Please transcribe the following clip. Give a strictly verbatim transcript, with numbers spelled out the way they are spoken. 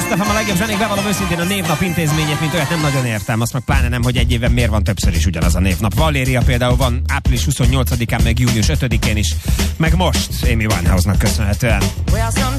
Last ef em a legjobb zenék, bevallom őszintén a névnap intézményét, mint olyat nem nagyon értem. Azt meg pláne nem, hogy egy éven miért van többször is ugyanaz a névnap. Valéria például van április huszonnyolcadikán, meg június ötödikén is, meg most Amy Winehouse-nak köszönhetően.